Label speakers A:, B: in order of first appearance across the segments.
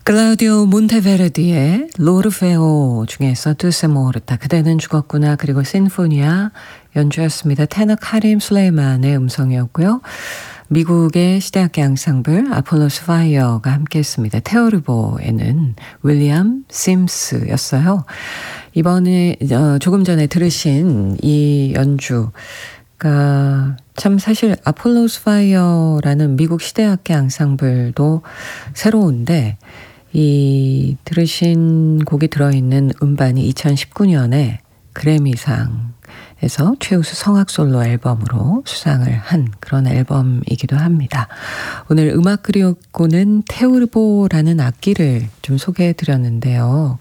A: 클라우디오 몬테베르디의 로르페오 중에서 투세 모르타 그대는 죽었구나 그리고 신포니아 연주였습니다. 테너 카림 슬레이만의 음성이었고요. 미국의 시대악기 앙상블 아폴로스 파이어가 함께했습니다. 테오르보에는 윌리엄 심스였어요. 이번에 조금 전에 들으신 이 연주가 참 사실 아폴로스 파이어라는 미국 시대악기 앙상블도 새로운데 이 들으신 곡이 들어있는 음반이 2019년에 그래미상에서 최우수 성악 솔로 앨범으로 수상을 한 그런 앨범이기도 합니다. 오늘 음악 그리고는 테오르보라는 악기를 좀 소개해 드렸는데요.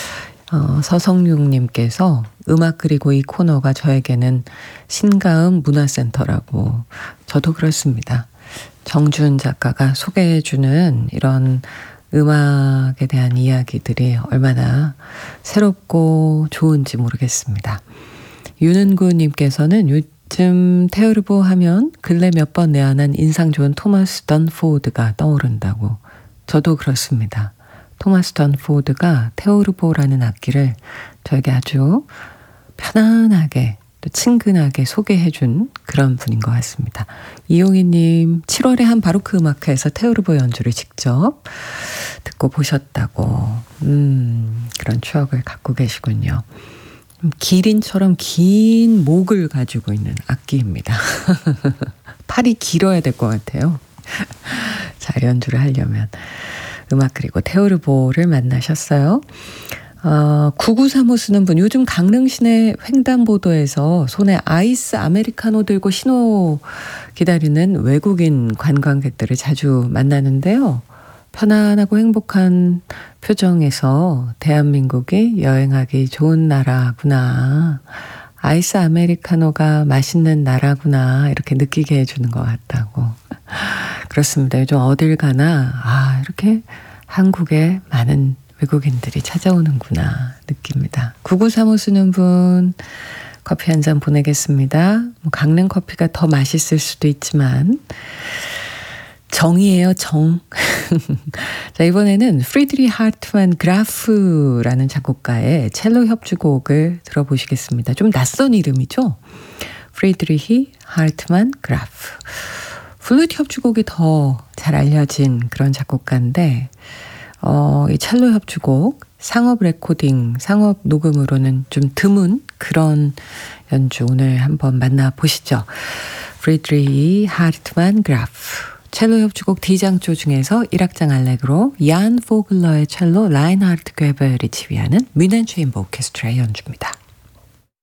A: 서성육님께서 음악 그리고 이 코너가 저에게는 신가음 문화센터라고. 저도 그렇습니다. 정준 작가가 소개해주는 이런 음악에 대한 이야기들이 얼마나 새롭고 좋은지 모르겠습니다. 윤은구님께서는 요즘 테오르보 하면 근래 몇 번 내한한 인상 좋은 토마스 던포드가 떠오른다고. 저도 그렇습니다. 토마스 던포드가 테오르보라는 악기를 저에게 아주 편안하게 또 친근하게 소개해준 그런 분인 것 같습니다. 이용희님 7월에 한 바로크 음악회에서 테오르보 연주를 직접 듣고 보셨다고 그런 추억을 갖고 계시군요. 기린처럼 긴 목을 가지고 있는 악기입니다. 팔이 길어야 될 것 같아요. 잘 연주를 하려면. 음악 그리고 테오르보를 만나셨어요. 9935 쓰는 분, 요즘 강릉 시내 횡단보도에서 손에 아이스 아메리카노 들고 신호 기다리는 외국인 관광객들을 자주 만나는데요. 편안하고 행복한 표정에서 대한민국이 여행하기 좋은 나라구나. 아이스 아메리카노가 맛있는 나라구나. 이렇게 느끼게 해주는 것 같다고. 그렇습니다. 요즘 어딜 가나 이렇게 한국에 많은 외국인들이 찾아오는구나 느낍니다. 9935 쓰는 분 커피 한 잔 보내겠습니다. 강릉 커피가 더 맛있을 수도 있지만 정이에요, 정. 자, 이번에는 프리드리 하르트만 그라프라는 작곡가의 첼로 협주곡을 들어보시겠습니다. 좀 낯선 이름이죠? 프리드리히 하르트만 그라프. 플루이트 협주곡이 더 잘 알려진 그런 작곡가인데 이 첼로 협주곡 상업 레코딩, 상업 녹음으로는 좀 드문 그런 연주 오늘 한번 만나보시죠. 프리드리히 하르트만 그라프. 첼로 협주곡 D장조 중에서 1악장 알레그로 얀 포글러의 첼로 라인하르트 괴벨이 지휘하는 뮌헨 체인버 오케스트라의 연주입니다.